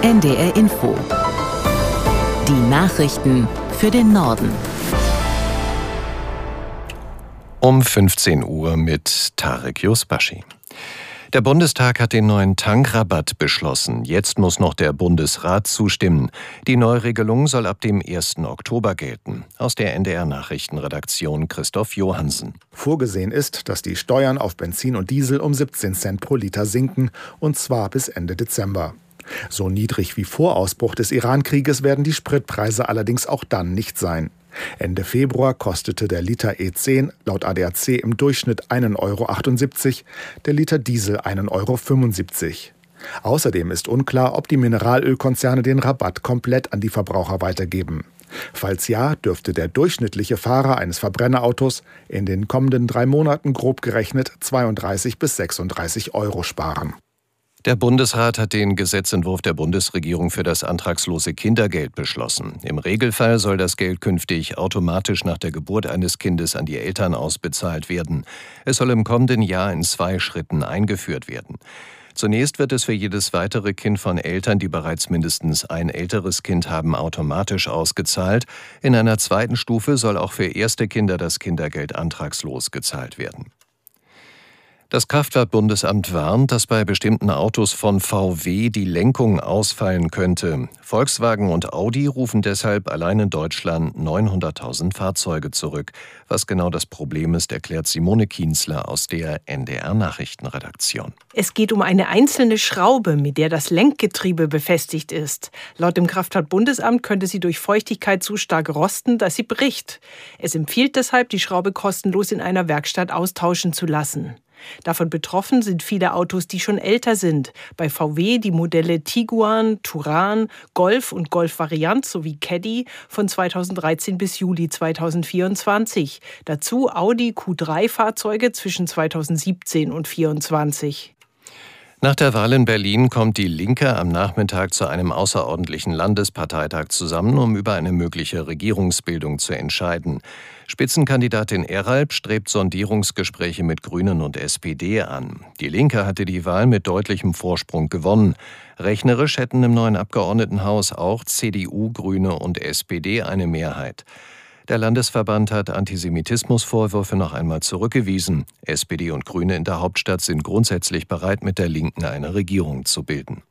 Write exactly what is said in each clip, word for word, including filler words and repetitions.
N D R Info. Die Nachrichten für den Norden. Um fünfzehn Uhr mit Tarek Yusbashi. Der Bundestag hat den neuen Tankrabatt beschlossen. Jetzt muss noch der Bundesrat zustimmen. Die Neuregelung soll ab dem ersten Oktober gelten. Aus der N D R-Nachrichtenredaktion Christoph Johansen. Vorgesehen ist, dass die Steuern auf Benzin und Diesel um siebzehn Cent pro Liter sinken, und zwar bis Ende Dezember. So niedrig wie vor Ausbruch des Iran-Krieges werden die Spritpreise allerdings auch dann nicht sein. Ende Februar kostete der Liter E zehn laut A D A C im Durchschnitt einen Euro achtundsiebzig, der Liter Diesel einen Euro fünfundsiebzig. Außerdem ist unklar, ob die Mineralölkonzerne den Rabatt komplett an die Verbraucher weitergeben. Falls ja, dürfte der durchschnittliche Fahrer eines Verbrennerautos in den kommenden drei Monaten grob gerechnet zweiunddreißig bis sechsunddreißig Euro sparen. Der Bundesrat hat den Gesetzentwurf der Bundesregierung für das antragslose Kindergeld beschlossen. Im Regelfall soll das Geld künftig automatisch nach der Geburt eines Kindes an die Eltern ausbezahlt werden. Es soll im kommenden Jahr in zwei Schritten eingeführt werden. Zunächst wird es für jedes weitere Kind von Eltern, die bereits mindestens ein älteres Kind haben, automatisch ausgezahlt. In einer zweiten Stufe soll auch für erste Kinder das Kindergeld antragslos gezahlt werden. Das Kraftfahrtbundesamt warnt, dass bei bestimmten Autos von V W die Lenkung ausfallen könnte. Volkswagen und Audi rufen deshalb allein in Deutschland neunhunderttausend Fahrzeuge zurück. Was genau das Problem ist, erklärt Simone Kienzler aus der N D R-Nachrichtenredaktion. Es geht um eine einzelne Schraube, mit der das Lenkgetriebe befestigt ist. Laut dem Kraftfahrtbundesamt könnte sie durch Feuchtigkeit so stark rosten, dass sie bricht. Es empfiehlt deshalb, die Schraube kostenlos in einer Werkstatt austauschen zu lassen. Davon betroffen sind viele Autos, die schon älter sind. Bei V W die Modelle Tiguan, Touran, Golf und Golf-Variant sowie Caddy von zweitausenddreizehn bis Juli zweitausendvierundzwanzig. Dazu Audi Q drei Fahrzeuge zwischen zweitausendsiebzehn und zweitausendvierundzwanzig. Nach der Wahl in Berlin kommt die Linke am Nachmittag zu einem außerordentlichen Landesparteitag zusammen, um über eine mögliche Regierungsbildung zu entscheiden. Spitzenkandidatin Eralb strebt Sondierungsgespräche mit Grünen und S P D an. Die Linke hatte die Wahl mit deutlichem Vorsprung gewonnen. Rechnerisch hätten im neuen Abgeordnetenhaus auch C D U, Grüne und S P D eine Mehrheit. Der Landesverband hat Antisemitismusvorwürfe noch einmal zurückgewiesen. S P D und Grüne in der Hauptstadt sind grundsätzlich bereit, mit der Linken eine Regierung zu bilden.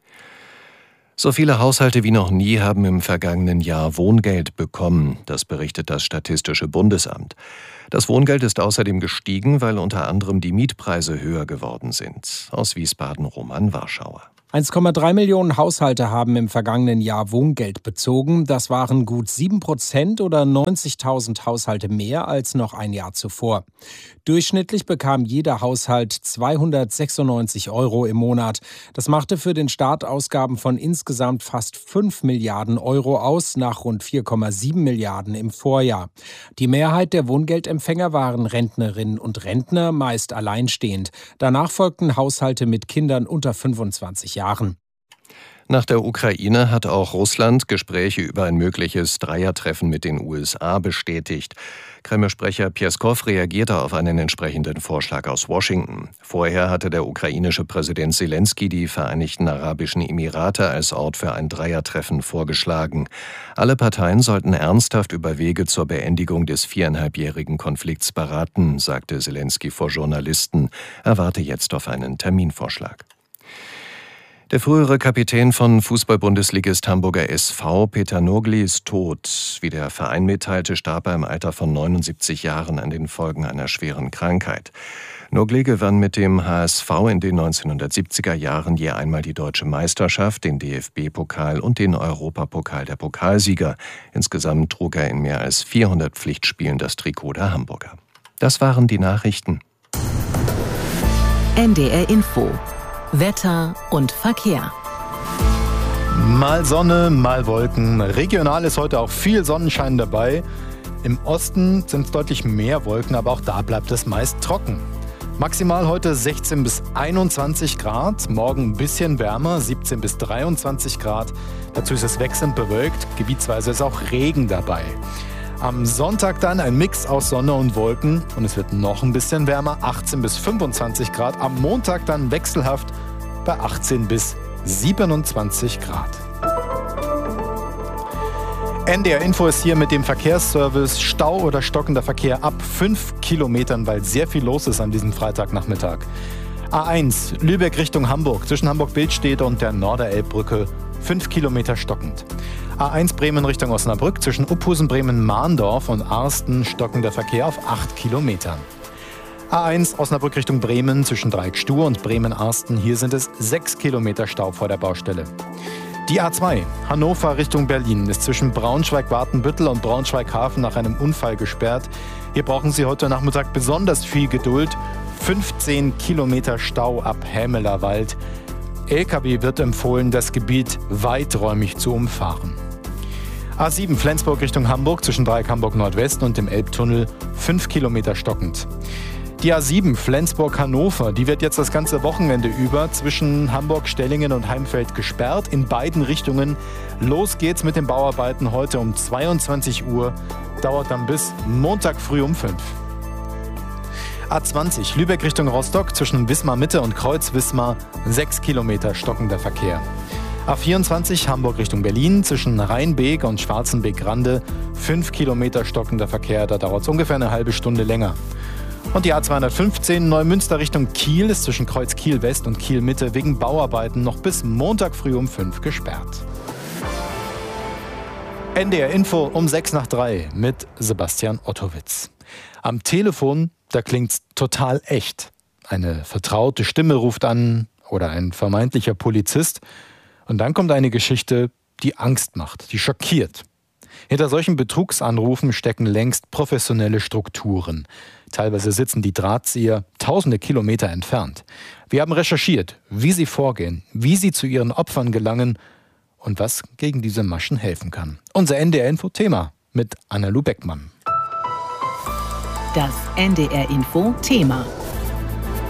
So viele Haushalte wie noch nie haben im vergangenen Jahr Wohngeld bekommen. Das berichtet das Statistische Bundesamt. Das Wohngeld ist außerdem gestiegen, weil unter anderem die Mietpreise höher geworden sind. Aus Wiesbaden Roman Warschauer. eins Komma drei Millionen Haushalte haben im vergangenen Jahr Wohngeld bezogen. Das waren gut sieben Prozent oder neunzigtausend Haushalte mehr als noch ein Jahr zuvor. Durchschnittlich bekam jeder Haushalt zweihundertsechsundneunzig Euro im Monat. Das machte für den Staat Ausgaben von insgesamt fast fünf Milliarden Euro aus, nach rund vier Komma sieben Milliarden im Vorjahr. Die Mehrheit der Wohngeldempfänger waren Rentnerinnen und Rentner, meist alleinstehend. Danach folgten Haushalte mit Kindern unter fünfundzwanzig Jahren. Nach der Ukraine hat auch Russland Gespräche über ein mögliches Dreiertreffen mit den U S A bestätigt. Kreml-Sprecher Pjeskow reagierte auf einen entsprechenden Vorschlag aus Washington. Vorher hatte der ukrainische Präsident Selenskyj die Vereinigten Arabischen Emirate als Ort für ein Dreiertreffen vorgeschlagen. Alle Parteien sollten ernsthaft über Wege zur Beendigung des viereinhalbjährigen Konflikts beraten, sagte Selenskyj vor Journalisten. Er warte jetzt auf einen Terminvorschlag. Der frühere Kapitän von Fußball-Bundesligist Hamburger S V, Peter Nurgli, ist tot. Wie der Verein mitteilte, starb er im Alter von neunundsiebzig Jahren an den Folgen einer schweren Krankheit. Nurgli gewann mit dem H S V in den neunzehnhundertsiebziger Jahren je einmal die Deutsche Meisterschaft, den D F B-Pokal und den Europapokal der Pokalsieger. Insgesamt trug er in mehr als vierhundert Pflichtspielen das Trikot der Hamburger. Das waren die Nachrichten. N D R Info. Wetter und Verkehr. Mal Sonne, mal Wolken. Regional ist heute auch viel Sonnenschein dabei. Im Osten sind es deutlich mehr Wolken, aber auch da bleibt es meist trocken. Maximal heute sechzehn bis einundzwanzig Grad, morgen ein bisschen wärmer, siebzehn bis dreiundzwanzig Grad. Dazu ist es wechselnd bewölkt, gebietsweise ist auch Regen dabei. Am Sonntag dann ein Mix aus Sonne und Wolken und es wird noch ein bisschen wärmer, achtzehn bis fünfundzwanzig Grad. Am Montag dann wechselhaft bei achtzehn bis siebenundzwanzig Grad. N D R Info ist hier mit dem Verkehrsservice. Stau oder stockender Verkehr ab fünf Kilometern, weil sehr viel los ist an diesem Freitagnachmittag. A eins, Lübeck Richtung Hamburg, zwischen Hamburg-Bildstede und der Norderelbbrücke, fünf Kilometer stockend. A eins Bremen Richtung Osnabrück, zwischen Uphusen, Bremen-Mahndorf und Arsten, stockender Verkehr auf acht Kilometern. A eins Osnabrück Richtung Bremen, zwischen Dreieck-Stuhr und Bremen-Arsten, hier sind es sechs Kilometer Stau vor der Baustelle. Die A zwei, Hannover Richtung Berlin, ist zwischen Braunschweig-Watenbüttel und Braunschweig-Hafen nach einem Unfall gesperrt. Hier brauchen Sie heute Nachmittag besonders viel Geduld. fünfzehn Kilometer Stau ab Hämelerwald. L K W wird empfohlen, das Gebiet weiträumig zu umfahren. A sieben, Flensburg Richtung Hamburg, zwischen Dreieck Hamburg Nordwest und dem Elbtunnel, fünf Kilometer stockend. Die A sieben, Flensburg-Hannover, die wird jetzt das ganze Wochenende über zwischen Hamburg-Stellingen und Heimfeld gesperrt, in beiden Richtungen. Los geht's mit den Bauarbeiten heute um zweiundzwanzig Uhr, dauert dann bis Montag früh um fünf. A zwanzig, Lübeck Richtung Rostock, zwischen Wismar-Mitte und Kreuz-Wismar, sechs Kilometer stockender Verkehr. A vierundzwanzig, Hamburg Richtung Berlin, zwischen Rheinbeek und Schwarzenbeek-Rande, fünf Kilometer stockender Verkehr, da dauert es ungefähr eine halbe Stunde länger. Und die A zweihundertfünfzehn, Neumünster Richtung Kiel, ist zwischen Kreuz Kiel West und Kiel Mitte wegen Bauarbeiten noch bis Montag früh um fünf gesperrt. N D R Info um sechs nach drei mit Sebastian Ottowitz. Am Telefon, da klingt's total echt. Eine vertraute Stimme ruft an oder ein vermeintlicher Polizist. Und dann kommt eine Geschichte, die Angst macht, die schockiert. Hinter solchen Betrugsanrufen stecken längst professionelle Strukturen. Teilweise sitzen die Drahtzieher tausende Kilometer entfernt. Wir haben recherchiert, wie sie vorgehen, wie sie zu ihren Opfern gelangen und was gegen diese Maschen helfen kann. Unser N D R-Info-Thema mit Anna-Lu Beckmann. Das N D R-Info-Thema.